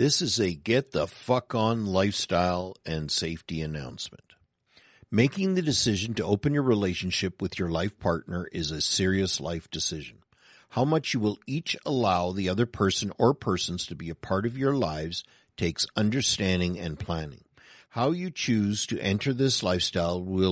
This is a get the fuck on lifestyle and safety announcement. Making the decision to open your relationship with your life partner is a serious life decision. How much you will each allow the other person or persons to be a part of your lives takes understanding and planning. How you choose to enter this lifestyle will